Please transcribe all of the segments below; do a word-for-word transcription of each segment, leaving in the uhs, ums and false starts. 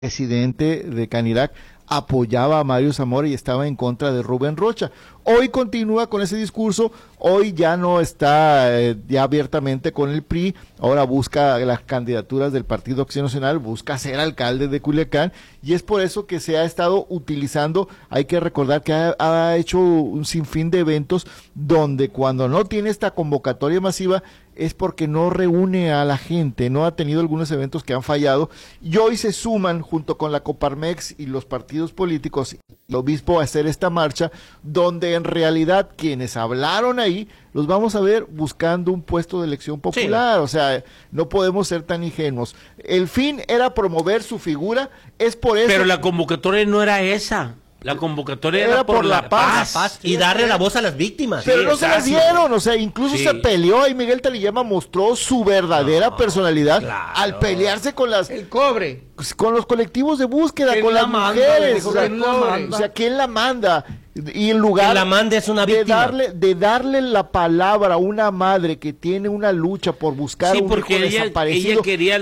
presidente de Canirac apoyaba a Mario Zamora y estaba en contra de Rubén Rocha. Hoy continúa con ese discurso, hoy ya no está eh, ya abiertamente con el P R I, ahora busca las candidaturas del Partido Acción Nacional, busca ser alcalde de Culiacán, y es por eso que se ha estado utilizando. Hay que recordar que ha, ha hecho un sinfín de eventos donde cuando no tiene esta convocatoria masiva es porque no reúne a la gente, no ha tenido algunos eventos que han fallado, y hoy se suman junto con la Coparmex y los partidos políticos, el obispo, a hacer esta marcha, donde en realidad quienes hablaron ahí, los vamos a ver buscando un puesto de elección popular, sí. O sea, no podemos ser tan ingenuos. El fin era promover su figura, es por eso... Pero la convocatoria no era esa. La convocatoria era, era por, por la, la paz, paz, paz y darle la voz a las víctimas. Pero sí, no se las dieron, o sea, incluso sí. se peleó y Miguel Talillema mostró su verdadera no, personalidad claro. al pelearse con las... El cobre. Con los colectivos de búsqueda, con las manda, mujeres, o sea, o sea, ¿quién la manda? Y en lugar que la mande es una de víctima. darle de darle la palabra a una madre que tiene una lucha por buscar sí, un porque hijo ella, desaparecido, ella quería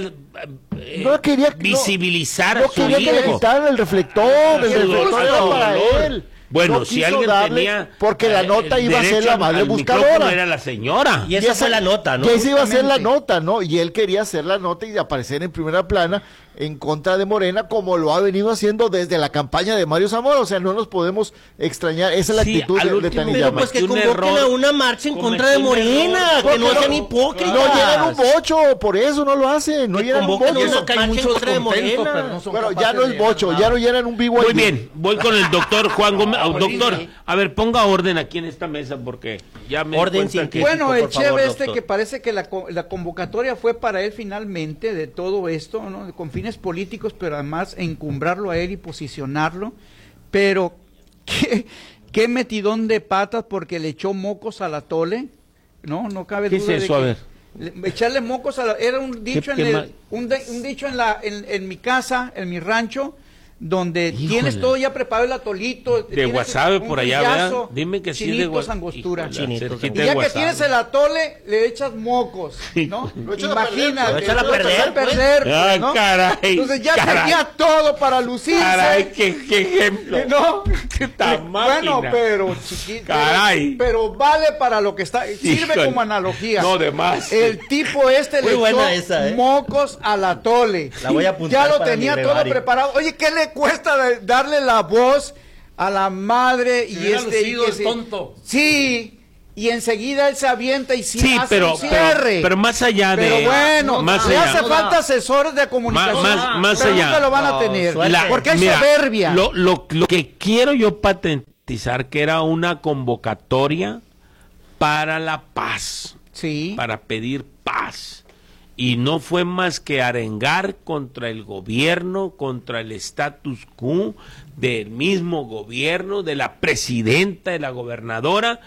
eh, no quería visibilizar no, a su no quería hijo. que le quitaran el reflector, el Su reflector dolor, era su para dolor. él. Bueno, No si quiso alguien darle, tenía porque la nota eh, iba a ser la madre al buscadora, era la señora. Y esa fue la nota, ¿no? Y esa iba a ser la Justamente. nota, ¿no? Y él quería hacer la nota y aparecer en primera plana en contra de Morena, como lo ha venido haciendo desde la campaña de Mario Zamora. O sea, no nos podemos extrañar. Esa es la Sí, actitud al de, de último, Taniyama. Pero pues que Cometió un convoquen error. a una marcha en Cometió contra de un Morena, error. que no Porque sean no- hipócritas. No llenan un bocho, por eso no lo hacen, no Que llenan un convoquen bocho. una Eso que hay marcha en muchos contra de contentos, Morena. pero no son Bueno, ya capaces no es de bocho, llenar ya no nada. llenan un vivo. Muy bien, voy con el doctor Juan Gómez. Oh, doctor, a ver, ponga orden aquí en esta mesa porque ya me Orden di cuenta que- científico. Bueno, el por favor, chef este doctor. que parece que la, co- la convocatoria fue para él finalmente de todo esto, ¿no? Con fines políticos, pero además encumbrarlo a él y posicionarlo. Pero qué, qué metidón de patas porque le echó mocos al atole, ¿no? No cabe ¿Qué duda es de eso? A que ver. le- echarle mocos a la, era un dicho ¿Qué- en qué el, ma- un, de- un dicho en la en, en mi casa, en mi rancho, donde Híjole. tienes todo ya preparado, el atolito De tienes wasabi un por allá, grillazo, ¿verdad? Dime que sí es de chinitos, wasabi. angostura. Híjole, Chinitos, cerquita Y de ya que wasabi. tienes el atole, le echas mocos, ¿no? Lo echas a Imagínate, perder, pues. Lo echan a lo echas perder, a perder, pues. Ay, ¿no? caray, Entonces ya caray. tenía todo para lucirse. Caray, qué, qué ejemplo. ¿No? Esta Bueno, máquina. pero chiquito. Caray. Pero vale para lo que está. Sirve Híjole. como analogía. No, de más. El tipo este Muy le buena echó esa, ¿eh? mocos al atole. La voy a apuntar Ya lo para tenía mi todo brevario. preparado. Oye, ¿qué le cuesta de- darle la voz a la madre y hubiera este y lucido que el se- tonto. Sí, y enseguida él se avienta y sí, Sí, hace pero, un pero, cierre. pero más allá de... Pero bueno, más le allá. hace falta asesores de comunicación. Más- más- más pero allá. nunca lo van a No, tener. suerte. La- porque hay mira, soberbia. Lo, lo, lo que quiero yo patentizar que era una convocatoria para la paz, Sí. para pedir paz. Y no fue más que arengar contra el gobierno, contra el status quo del mismo gobierno, de la presidenta, de la gobernadora,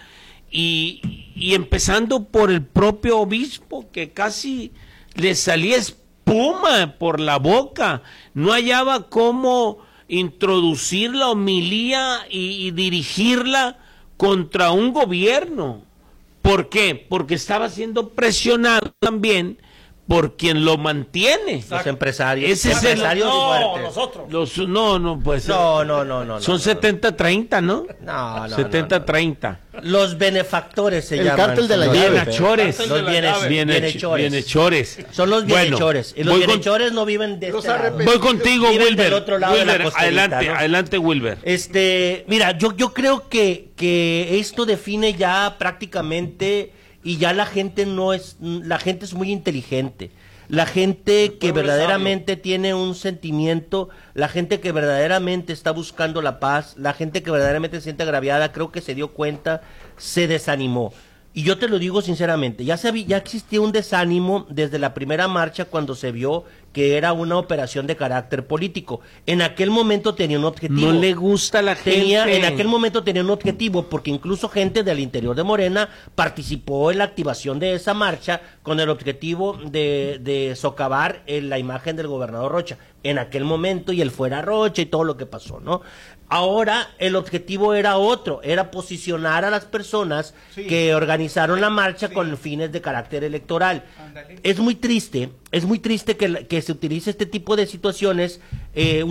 y, y empezando por el propio obispo, que casi le salía espuma por la boca, no hallaba cómo introducir la homilía y, y dirigirla contra un gobierno. ¿Por qué? Porque estaba siendo presionado también por quien lo mantiene. Los empresarios. Ese es el- empresarios No, fuertes. nosotros. Los, no, no, pues. No, no, no, no. Son no, setenta treinta, ¿no? No, no. setenta treinta. no, no. Los benefactores se El llaman. cártel de la señor llave. Pepe. Bienhechores. Cártel Los de la bienes- llave. bienhechores. Bienhechores. Son los Bueno, bienhechores. y los voy con- bienhechores no viven de Los este lado. arrepentidos. Voy contigo, Viven Wilber. del otro lado de la Wilber, costerita, adelante, ¿no? adelante, Wilber. Este, mira, yo, yo creo que, que esto define ya prácticamente, y ya la gente no es, la gente es muy inteligente. La gente que pueblo es verdaderamente tiene un sentimiento, la gente que verdaderamente está buscando la paz, la gente que verdaderamente se siente agraviada, creo que se dio cuenta, se desanimó. Y yo te lo digo sinceramente, ya, se había- ya existía un desánimo desde la primera marcha cuando se vio que era una operación de carácter político. En aquel momento tenía un objetivo. No le gusta a la gente. Tenía, en aquel momento tenía un objetivo, porque incluso gente del interior de Morena participó en la activación de esa marcha con el objetivo de, de socavar eh, la imagen del gobernador Rocha en aquel momento, y él fuera Rocha y todo lo que pasó, ¿no? Ahora el objetivo era otro, era posicionar a las personas Sí. que organizaron la marcha Sí. con fines de carácter electoral. Ándale. Es muy triste es muy triste que, la- que se utilice este tipo de situaciones eh,